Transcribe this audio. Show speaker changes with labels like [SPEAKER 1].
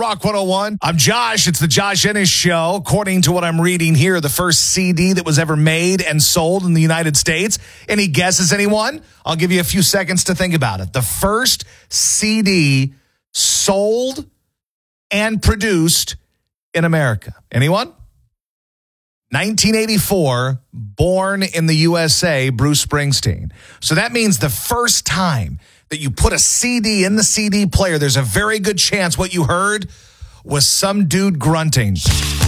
[SPEAKER 1] Rock 101. I'm Josh. It's the Josh Ennis Show. According to what I'm reading here, the first CD that was ever made and sold in the United States. Any guesses, anyone? I'll give you a few seconds to think about it. The first CD sold and produced in America. Anyone? 1984, born in the USA, Bruce Springsteen. So that means the first time that you put a CD in the CD player, there's a very good chance what you heard was some dude grunting.